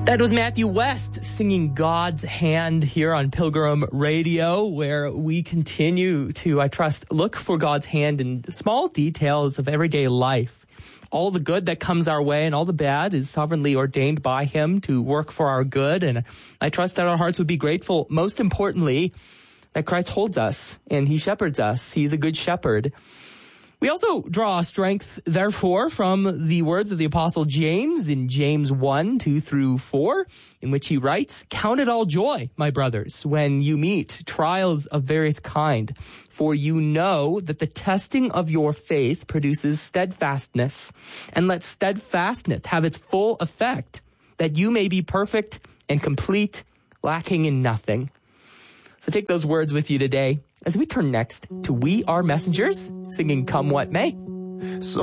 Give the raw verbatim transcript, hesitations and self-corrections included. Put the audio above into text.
That was Matthew West singing God's Hand here on Pilgrim Radio, where we continue to, I trust, look for God's hand in small details of everyday life. All the good that comes our way and all the bad is sovereignly ordained by Him to work for our good. And I trust that our hearts would be grateful, most importantly, that Christ holds us and He shepherds us. He's a good shepherd. We also draw strength, therefore, from the words of the Apostle James in James one, two through four, in which he writes, "Count it all joy, my brothers, when you meet trials of various kind, for you know that the testing of your faith produces steadfastness, and let steadfastness have its full effect, that you may be perfect and complete, lacking in nothing." So take those words with you today as we turn next to We Are Messengers, singing Come What May. So